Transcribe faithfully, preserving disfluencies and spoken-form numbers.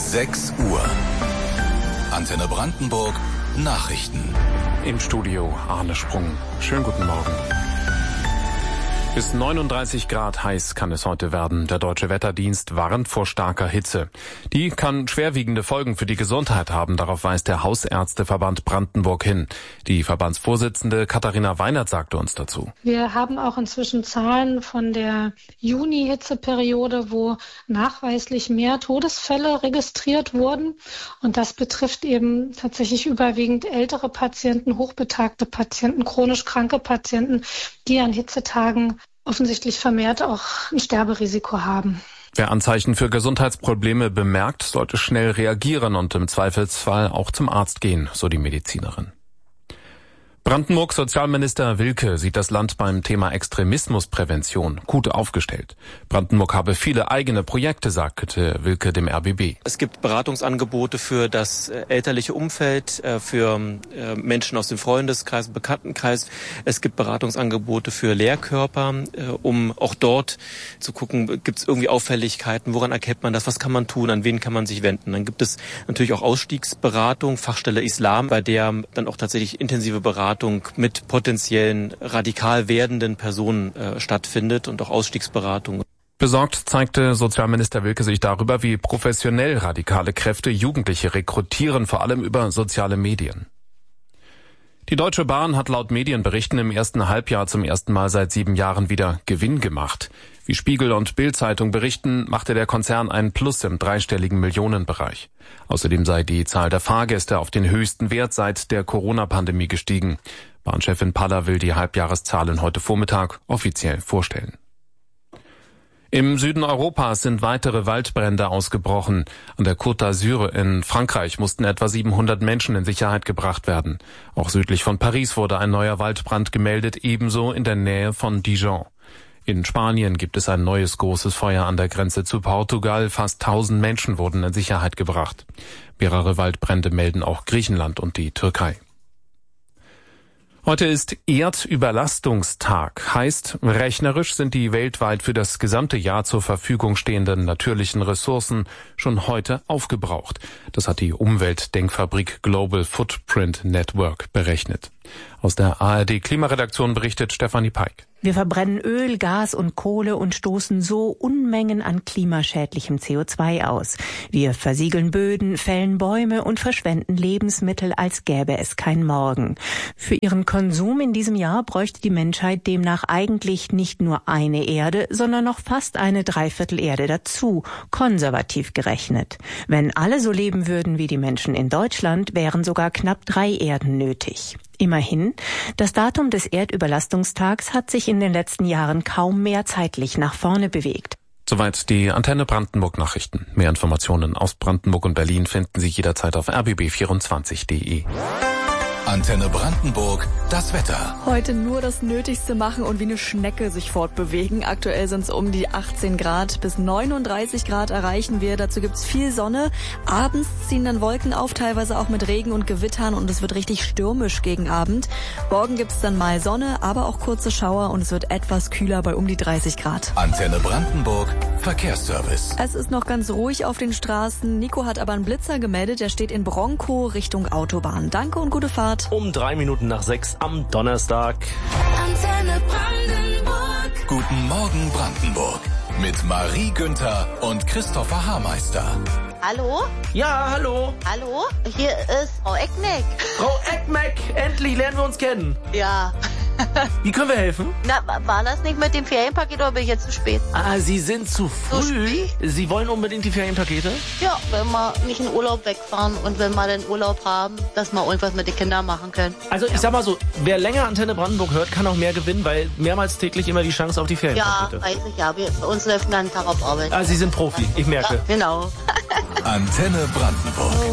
sechs Uhr. Antenne Brandenburg Nachrichten. Im Studio Arne Sprung. Schönen guten Morgen. Bis neununddreißig Grad heiß kann es heute werden. Der Deutsche Wetterdienst warnt vor starker Hitze. Die kann schwerwiegende Folgen für die Gesundheit haben. Darauf weist der Hausärzteverband Brandenburg hin. Die Verbandsvorsitzende Katharina Weinert sagte uns dazu. Wir haben auch inzwischen Zahlen von der Juni-Hitzeperiode, wo nachweislich mehr Todesfälle registriert wurden. Und das betrifft eben tatsächlich überwiegend ältere Patienten, hochbetagte Patienten, chronisch kranke Patienten, die an Hitzetagen offensichtlich vermehrt auch ein Sterberisiko haben. Wer Anzeichen für Gesundheitsprobleme bemerkt, sollte schnell reagieren und im Zweifelsfall auch zum Arzt gehen, so die Medizinerin. Brandenburgs Sozialminister Wilke sieht das Land beim Thema Extremismusprävention gut aufgestellt. Brandenburg habe viele eigene Projekte, sagte Wilke dem R B B. Es gibt Beratungsangebote für das elterliche Umfeld, für Menschen aus dem Freundeskreis und Bekanntenkreis. Es gibt Beratungsangebote für Lehrkörper, um auch dort zu gucken, gibt es irgendwie Auffälligkeiten, woran erkennt man das, was kann man tun, an wen kann man sich wenden. Dann gibt es natürlich auch Ausstiegsberatung, Fachstelle Islam, bei der dann auch tatsächlich intensive Beratung mit potenziellen radikal werdenden Personen äh, stattfindet und auch Ausstiegsberatung. Besorgt zeigte Sozialminister Wilke sich darüber, wie professionell radikale Kräfte Jugendliche rekrutieren, vor allem über soziale Medien. Die Deutsche Bahn hat laut Medienberichten im ersten Halbjahr zum ersten Mal seit sieben Jahren wieder Gewinn gemacht. Wie Spiegel und Bild-Zeitung berichten, machte der Konzern einen Plus im dreistelligen Millionenbereich. Außerdem sei die Zahl der Fahrgäste auf den höchsten Wert seit der Corona-Pandemie gestiegen. Bahnchefin Paller will die Halbjahreszahlen heute Vormittag offiziell vorstellen. Im Süden Europas sind weitere Waldbrände ausgebrochen. An der Côte d'Azur in Frankreich mussten etwa siebenhundert Menschen in Sicherheit gebracht werden. Auch südlich von Paris wurde ein neuer Waldbrand gemeldet, ebenso in der Nähe von Dijon. In Spanien gibt es ein neues großes Feuer an der Grenze zu Portugal. Fast tausend Menschen wurden in Sicherheit gebracht. Mehrere Waldbrände melden auch Griechenland und die Türkei. Heute ist Erdüberlastungstag. Heißt, rechnerisch sind die weltweit für das gesamte Jahr zur Verfügung stehenden natürlichen Ressourcen schon heute aufgebraucht. Das hat die Umweltdenkfabrik Global Footprint Network berechnet. Aus der A R D-Klimaredaktion berichtet Stefanie Peik. Wir verbrennen Öl, Gas und Kohle und stoßen so Unmengen an klimaschädlichem C O zwei aus. Wir versiegeln Böden, fällen Bäume und verschwenden Lebensmittel, als gäbe es kein Morgen. Für ihren Konsum in diesem Jahr bräuchte die Menschheit demnach eigentlich nicht nur eine Erde, sondern noch fast eine Dreiviertelerde dazu, konservativ gerechnet. Wenn alle so leben würden wie die Menschen in Deutschland, wären sogar knapp drei Erden nötig. Immerhin, das Datum des Erdüberlastungstags hat sich in den letzten Jahren kaum mehr zeitlich nach vorne bewegt. Soweit die Antenne Brandenburg Nachrichten. Mehr Informationen aus Brandenburg und Berlin finden Sie jederzeit auf r b b vierundzwanzig punkt d e. Antenne Brandenburg, das Wetter. Heute nur das Nötigste machen und wie eine Schnecke sich fortbewegen. Aktuell sind es um die achtzehn Grad, bis neununddreißig Grad erreichen wir. Dazu gibt's viel Sonne. Abends ziehen dann Wolken auf, teilweise auch mit Regen und Gewittern, und es wird richtig stürmisch gegen Abend. Morgen gibt's dann mal Sonne, aber auch kurze Schauer, und es wird etwas kühler bei um die dreißig Grad. Antenne Brandenburg, Verkehrsservice. Es ist noch ganz ruhig auf den Straßen. Nico hat aber einen Blitzer gemeldet, der steht in Bronkow Richtung Autobahn. Danke und gute Fahrt. Um drei Minuten nach sechs am Donnerstag. Antenne Brandenburg. Guten Morgen Brandenburg. Mit Marie Günther und Christopher Haarmeister. Hallo? Ja, hallo. Hallo? Hier ist Frau Eckmeck. Frau Eckmeck, endlich lernen wir uns kennen. Ja. Wie können wir helfen? Na, war das nicht mit dem Ferienpaket oder bin ich jetzt zu spät? Ah, Sie sind zu früh. Zu spät? Sie wollen unbedingt die Ferienpakete? Ja, wenn wir nicht in Urlaub wegfahren und wenn wir den Urlaub haben, dass wir irgendwas mit den Kindern machen können. Also ich sag mal so, wer länger Antenne Brandenburg hört, kann auch mehr gewinnen, weil mehrmals täglich immer die Chance auf die Ferienpakete. Ja, weiß ich ja. Wir, bei uns läuft den ganzen Tag auf Arbeit. Ah, Sie sind Profi, ich merke. Ja, genau. Antenne Brandenburg.